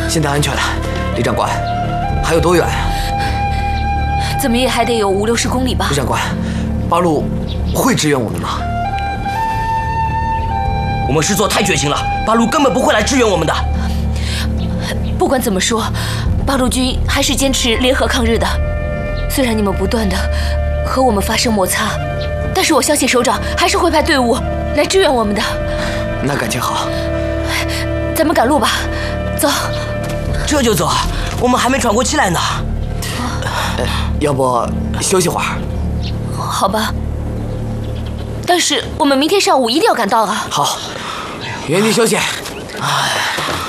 现在安全了，李长官，还有多远？ 怎么也还得有50-60公里吧。 李长官，八路会支援我们吗？ 我们师座太绝情了，八路根本不会来支援我们的。 不管怎么说，八路军还是坚持联合抗日的。虽然你们不断的和我们发生摩擦，但是我相信首长还是会派队伍来支援我们的。 那感情好， 咱们赶路吧，走。 这就走？我们还没喘过气来呢。 要不休息会儿？ 好吧。但是我们明天上午一定要赶到啊！ 好，原地休息。